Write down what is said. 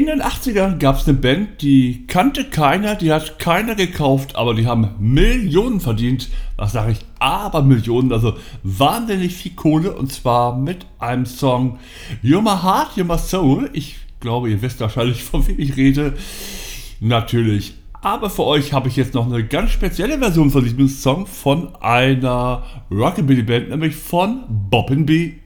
In den 80ern gab es eine Band, die kannte keiner, die hat keiner gekauft, aber die haben Millionen verdient. Was sage ich? Aber Millionen, also wahnsinnig viel Kohle, und zwar mit einem Song You're My Heart, You're My Soul. Ich glaube, ihr wisst wahrscheinlich, von wem ich rede. Natürlich. Aber für euch habe ich jetzt noch eine ganz spezielle Version von diesem Song von einer Rockabilly-Band, nämlich von Bob & B.